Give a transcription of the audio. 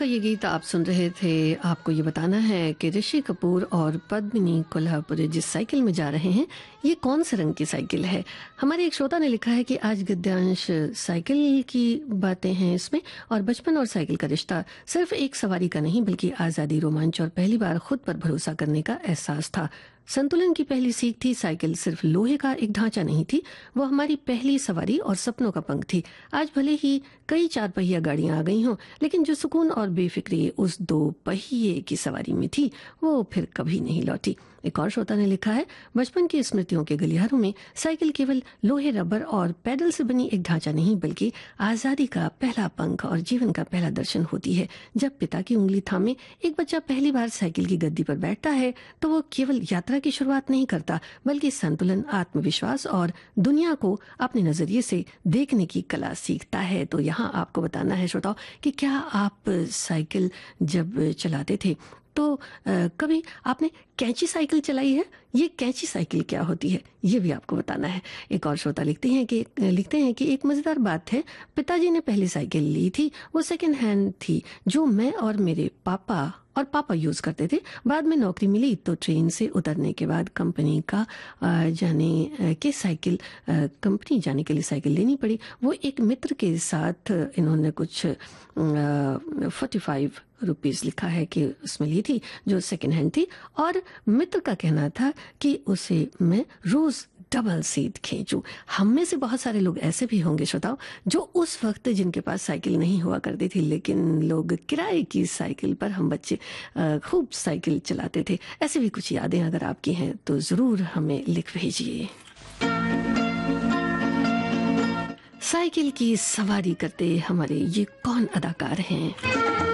तो ये गीत आप सुन रहे थे। आपको ये बताना है कि ऋषि कपूर और पद्मिनी कोल्हापुरे जिस साइकिल में जा रहे हैं, ये कौन से रंग की साइकिल है। हमारे एक श्रोता ने लिखा है कि आज गद्यांश साइकिल की बातें हैं इसमें, और बचपन और साइकिल का रिश्ता सिर्फ एक सवारी का नहीं बल्कि आज़ादी, रोमांच और पहली बार खुद पर भरोसा करने का एहसास था। संतुलन की पहली सीख थी। साइकिल सिर्फ लोहे का एक ढांचा नहीं थी, वो हमारी पहली सवारी और सपनों का पंख थी। आज भले ही कई चार पहिया गाड़ियां आ गई हों, लेकिन जो सुकून और बेफिक्री उस दो पहिए की सवारी में थी, वो फिर कभी नहीं लौटी। एक और श्रोता ने लिखा है, बचपन की स्मृतियों के गलियारों में साइकिल केवल लोहे, रबर और पैडल से बनी एक ढांचा नहीं बल्कि आजादी का पहला पंख और जीवन का पहला दर्शन होती है। जब पिता की उंगली थामे एक बच्चा पहली बार साइकिल की गद्दी पर बैठता है, तो वो केवल यात्रा की शुरुआत नहीं करता बल्कि संतुलन, आत्मविश्वास और दुनिया को अपने नजरिए से देखने की कला सीखता है। तो यहाँ आपको बताना है श्रोताओ कि क्या आप साइकिल जब चलाते थे तो कभी आपने कैंची साइकिल चलाई है? ये कैंची साइकिल क्या होती है, ये भी आपको बताना है। एक और श्रोता लिखते हैं कि एक मजेदार बात है, पिताजी ने पहली साइकिल ली थी, वो सेकंड हैंड थी जो मैं और मेरे पापा यूज करते थे। बाद में नौकरी मिली तो ट्रेन से उतरने के बाद कंपनी जाने के लिए साइकिल लेनी पड़ी। वो एक मित्र के साथ इन्होंने कुछ 45 रुपीज लिखा है कि उसमें ली थी, जो सेकंड हैंड थी, और मित्र का कहना था कि उसे मैं रोज डबल सीट खींचूं। हम में से बहुत सारे लोग ऐसे भी होंगे श्रोताओ, जो उस वक्त जिनके पास साइकिल नहीं हुआ करती थी, लेकिन लोग किराए की साइकिल पर, हम बच्चे खूब साइकिल चलाते थे। ऐसे भी कुछ यादें अगर आपकी हैं तो जरूर हमें लिख भेजिए। साइकिल की सवारी करते हमारे ये कौन अदाकार हैं?